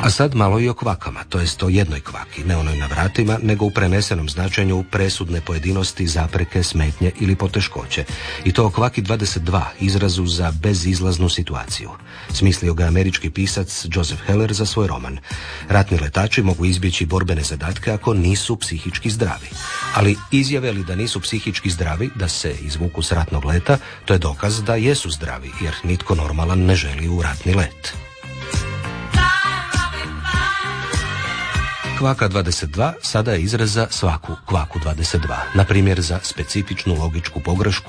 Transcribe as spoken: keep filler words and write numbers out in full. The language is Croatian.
A sad malo i o kvakama, to jest o jednoj kvaki, ne onoj na vratima, nego u prenesenom značenju presudne pojedinosti, zapreke, smetnje ili poteškoće. I to o kvaki dvadeset dva, izrazu za bezizlaznu situaciju. Smislio ga američki pisac Joseph Heller za svoj roman. Ratni letači mogu izbjeći borbene zadatke ako nisu psihički zdravi. Ali izjave li da nisu psihički zdravi, da se izvuku s ratnog leta, to je dokaz da jesu zdravi, jer nitko normalan ne želi u ratni let. Kvaka dvadeset dva sada je izraz za svaku kvaku dvadeset dva, na primjer za specifičnu logičku pogrešku